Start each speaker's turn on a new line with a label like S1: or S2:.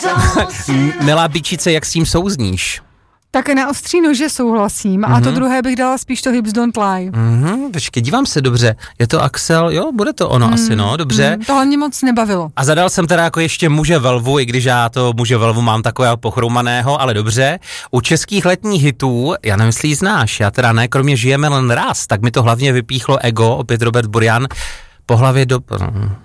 S1: Milá bičice, jak s tím souzníš?
S2: Tak na ostří nože souhlasím. A to druhé bych dala spíš to Hips Don't Lie.
S1: Počkej, dívám se dobře. Je to Axel? Jo, bude to ono asi, no, dobře.
S2: Tohle mě moc nebavilo.
S1: A zadal jsem teda jako ještě muže velvu, i když já to muže velvu mám takového pochroumaného, ale dobře. U českých letních hitů, já nevím, jestli ji znáš, já teda ne, kromě Žijeme len raz, tak mi to hlavně vypíchlo Ego, opět Robert Burian, po hlavě do...